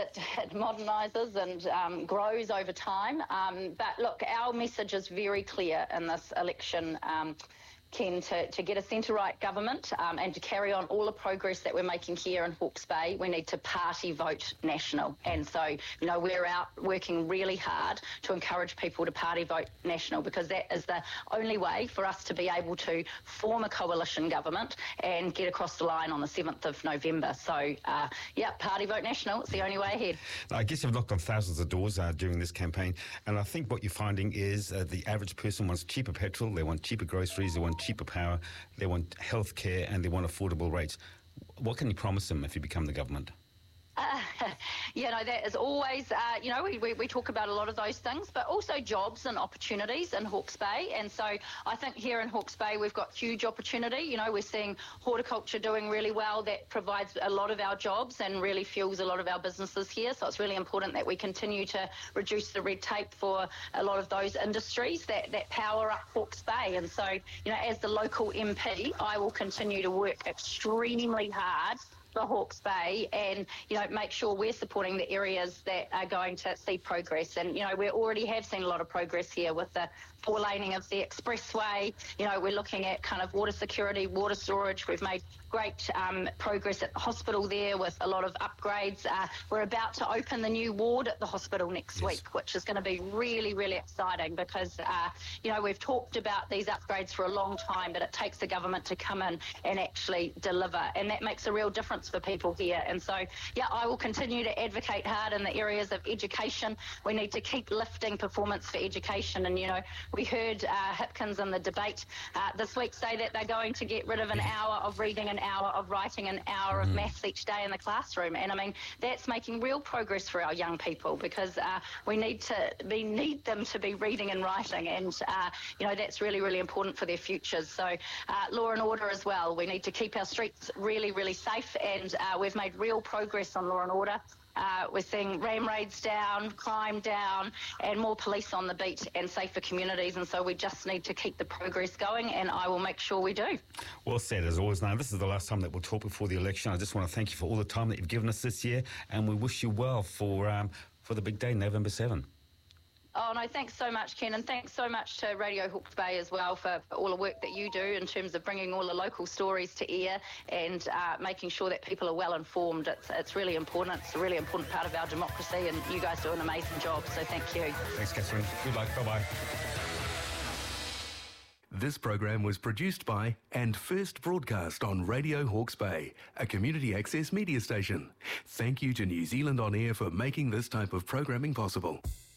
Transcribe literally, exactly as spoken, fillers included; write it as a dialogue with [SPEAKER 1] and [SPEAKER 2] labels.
[SPEAKER 1] it, it modernises and um, grows over time. Um, but look, our message is very clear in this election, um, Ken, to, to get a centre-right government um, and to carry on all the progress that we're making here in Hawke's Bay. We need to party vote national. And so, you know, we're out working really hard to encourage people to party vote national, because that is the only way for us to be able to form a coalition government and get across the line on the seventh of November. So, uh, yeah, party vote national. It's the only way ahead.
[SPEAKER 2] I guess you've knocked on thousands of doors uh, during this campaign, and I think what you're finding is uh, the average person wants cheaper petrol, they want cheaper groceries, they want cheaper power, they want health care, and they want affordable rates. What can you promise them if you become the government?
[SPEAKER 1] Uh, you know, that is always, uh, you know, we, we, we talk about a lot of those things, but also jobs and opportunities in Hawke's Bay. And so I think here in Hawke's Bay, we've got huge opportunity. You know, we're seeing horticulture doing really well. That provides a lot of our jobs and really fuels a lot of our businesses here. So it's really important that we continue to reduce the red tape for a lot of those industries that, that power up Hawke's Bay. And so, you know, as the local M P, I will continue to work extremely hard for Hawke's Bay and, you know, make sure we're supporting the areas that are going to see progress. And, you know, we already have seen a lot of progress here with the four laning of the expressway. You know, we're looking at kind of water security, water storage. We've made great um, progress at the hospital there with a lot of upgrades. Uh, we're about to open the new ward at the hospital next yes. week, which is going to be really, really exciting because, uh, you know, we've talked about these upgrades for a long time, but it takes the government to come in and actually deliver. And that makes a real difference for people here. And so, yeah, I will continue to advocate hard in the areas of education. We need to keep lifting performance for education. And, you know, we heard uh, Hipkins in the debate uh, this week say that they're going to get rid of an hour of reading, an hour of writing, an hour mm. of maths each day in the classroom. And I mean, that's making real progress for our young people because uh, we need to we need them to be reading and writing, and uh, you know, that's really, really important for their futures. So uh, law and order as well. We need to keep our streets really, really safe, and uh, we've made real progress on law and order. Uh, we're seeing ram raids down, crime down, and more police on the beat and safer communities. And so we just need to keep the progress going, and I will make sure we do.
[SPEAKER 2] Well said, as always. Now, this is the last time that we'll talk before the election. I just want to thank you for all the time that you've given us this year, and we wish you well for um, for the big day, November seventh.
[SPEAKER 1] Oh, no, thanks so much, Ken, and thanks so much to Radio Hawke's Bay as well for, for all the work that you do in terms of bringing all the local stories to air and uh, making sure that people are well informed. It's, it's really important. It's a really important part of our democracy, and you guys do an amazing job, so thank you.
[SPEAKER 2] Thanks, Catherine. Good luck. Bye-bye.
[SPEAKER 3] This program was produced by and first broadcast on Radio Hawke's Bay, a community access media station. Thank you to New Zealand On Air for making this type of programming possible.